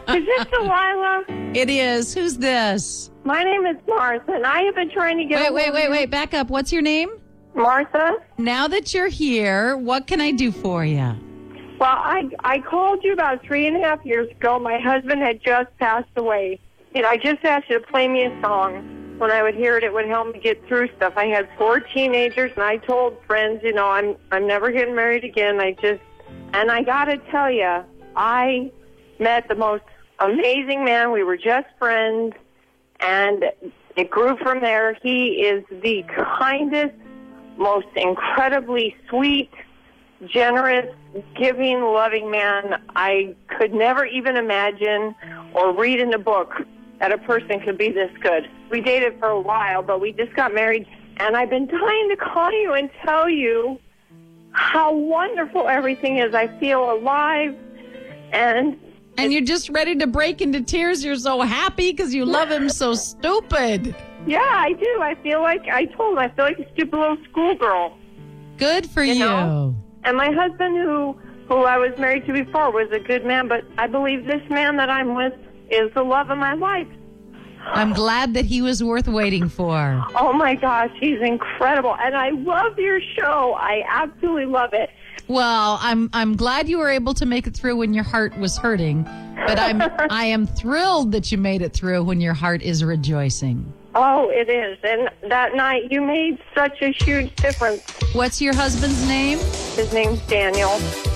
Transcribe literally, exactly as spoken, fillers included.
this Delilah? It is. Who's this? My name is Martha, and I have been trying to get Wait, a wait, hold wait, of you. wait. Back up. What's your name? Martha? Now that you're here, what can I do for you? Well, I I called you about three and a half years ago. My husband had just passed away. And I just asked you to play me a song. When I would hear it, it would help me get through stuff. I had four teenagers, and I told friends, you know, I'm I'm never getting married again. I just, and I got to tell you, I met the most amazing man. We were just friends, and it grew from there. He is the kindest, most incredibly sweet, generous, giving, loving man I could never even imagine or read in a book that a person could be this good. We dated for a while, but we just got married, and I've been dying to call you and tell you how wonderful everything is. I feel alive, and... And you're just ready to break into tears. You're so happy because you love him so stupid. Yeah, I do. I feel like, I told him, I feel like a stupid little schoolgirl. Good for you. You know? And my husband, who who I was married to before, was a good man, but I believe this man that I'm with is the love of my life. I'm glad that he was worth waiting for. Oh, my gosh, he's incredible. And I love your show. I absolutely love it. Well, I'm I'm glad you were able to make it through when your heart was hurting, but I'm I am thrilled that you made it through when your heart is rejoicing. Oh, it is. And that night, you made such a huge difference. What's your husband's name? His name's Daniel.